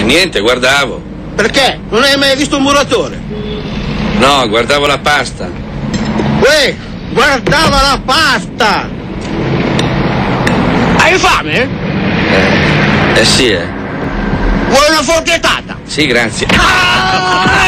Niente, guardavo. Perché? Non hai mai visto un muratore? No, guardavo la pasta. Uè, guardava la pasta! Hai fame? Sì, Vuoi una forchettata? Sì, grazie. Ah!